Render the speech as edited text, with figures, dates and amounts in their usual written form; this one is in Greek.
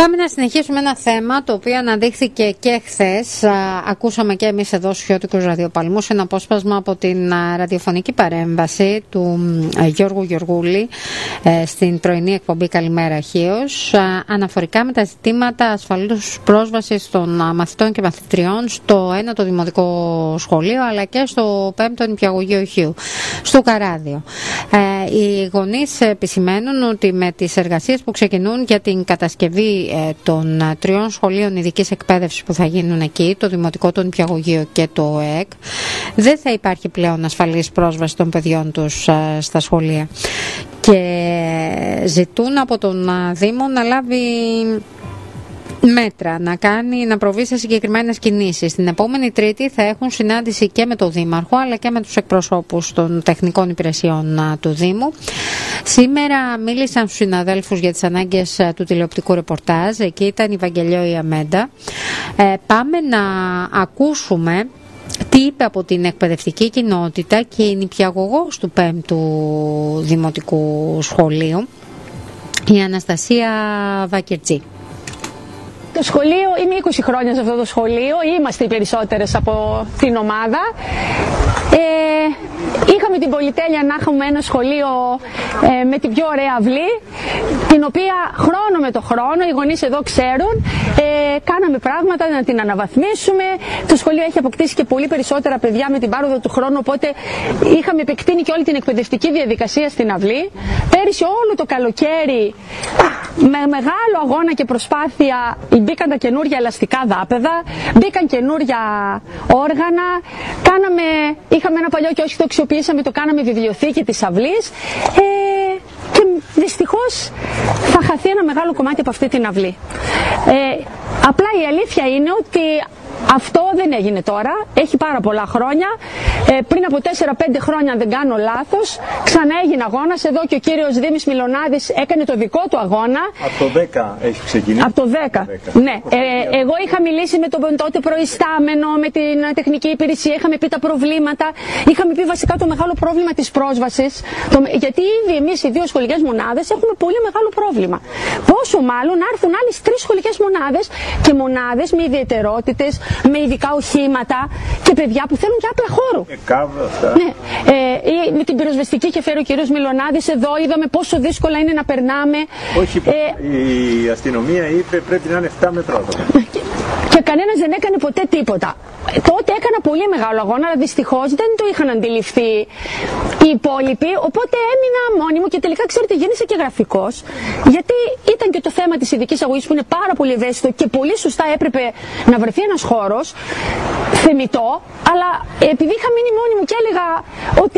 Πάμε να συνεχίσουμε ένα θέμα το οποίο αναδείχθηκε και χθες. Ακούσαμε και εμείς εδώ στους Χιώτικους Ραδιοπαλμούς ένα απόσπασμα από την ραδιοφωνική παρέμβαση του Γιώργου Γεωργούλη στην πρωινή εκπομπή Καλημέρα Χίος, αναφορικά με τα ζητήματα ασφαλούς πρόσβασης των μαθητών και μαθητριών στο 1ο Δημοτικό Σχολείο αλλά και στο 5ο Νηπιαγωγείο Χίου, στο Καράδιο. Οι γονείς επισημαίνουν ότι με τις εργασίες που ξεκινούν για την κατασκευή των 3 σχολείων ειδικής εκπαίδευσης που θα γίνουν εκεί, το Δημοτικό, το Νηπιαγωγείο και το ΕΚ, δεν θα υπάρχει πλέον ασφαλής πρόσβαση των παιδιών τους στα σχολεία. Και ζητούν από τον Δήμο να λάβει μέτρα, να προβεί σε συγκεκριμένες κινήσεις. Την επόμενη Τρίτη θα έχουν συνάντηση και με τον Δήμαρχο αλλά και με τους εκπροσώπους των τεχνικών υπηρεσιών του Δήμου. Σήμερα μίλησαν στους συναδέλφους για τις ανάγκες του τηλεοπτικού ρεπορτάζ. Εκεί ήταν η Βαγγελιό η Αμέντα. Πάμε να ακούσουμε τι είπε από την εκπαιδευτική κοινότητα και η νηπιαγωγός του 5ου Δημοτικού Σχολείου, η Αναστασία Βακερτζή. Το σχολείο, είμαι 20 χρόνια σε αυτό το σχολείο, είμαστε οι περισσότερες από την ομάδα. Είχαμε την πολυτέλεια να έχουμε ένα σχολείο με την πιο ωραία αυλή, την οποία χρόνο με το χρόνο, οι γονείς εδώ ξέρουν, κάναμε πράγματα να την αναβαθμίσουμε. Το σχολείο έχει αποκτήσει και πολύ περισσότερα παιδιά με την πάροδο του χρόνου, οπότε είχαμε επεκτείνει και όλη την εκπαιδευτική διαδικασία στην αυλή. Πέρυσι όλο το καλοκαίρι, με μεγάλο αγώνα και προσπάθεια, μπήκαν τα καινούργια ελαστικά δάπεδα, μπήκαν καινούργια όργανα, είχαμε ένα παλιό και όχι το αξιοποιήσαμε, το κάναμε βιβλιοθήκη της αυλής και δυστυχώς θα χαθεί ένα μεγάλο κομμάτι από αυτή την αυλή. Απλά η αλήθεια είναι ότι αυτό δεν έγινε τώρα, έχει πάρα πολλά χρόνια. Πριν από 4-5 χρόνια, αν δεν κάνω λάθος, ξανά έγινε αγώνας. Εδώ και ο κύριος Δήμης Μιλωνάδης έκανε το δικό του αγώνα. Από το 10 έχει ξεκινήσει. Από το 10. Ναι. Εγώ είχα μιλήσει με τον τότε προϊστάμενο, με την τεχνική υπηρεσία, είχαμε πει τα προβλήματα. Είχαμε πει βασικά το μεγάλο πρόβλημα της πρόσβασης. Γιατί ήδη εμείς οι 2 σχολικές μονάδες έχουμε πολύ μεγάλο πρόβλημα. Πόσο μάλλον να έρθουν άλλες 3 σχολικές μονάδες και μονάδες με ιδιαιτερότητες, με ειδικά οχήματα και παιδιά που θέλουν και άπλα χώρο. Ναι. Με την πυροσβεστική είχε φέρει ο κύριος Μιλωνάδης εδώ, είδαμε πόσο δύσκολα είναι να περνάμε. Όχι, η αστυνομία είπε πρέπει να είναι 7 μέτρα. Και κανένας δεν έκανε ποτέ τίποτα. Τότε έκανα πολύ μεγάλο αγώνα, αλλά δυστυχώς δεν το είχαν αντιληφθεί οι υπόλοιποι, οπότε έμεινα μόνη μου και τελικά, ξέρετε, γέννησα και γραφικός, γιατί ήταν και το θέμα της ειδικής αγωγής που είναι πάρα πολύ ευαίσθητο και πολύ σωστά έπρεπε να βρεθεί ένας χώρος θεμιτό, αλλά επειδή είχα μείνει μόνη μου και έλεγα ότι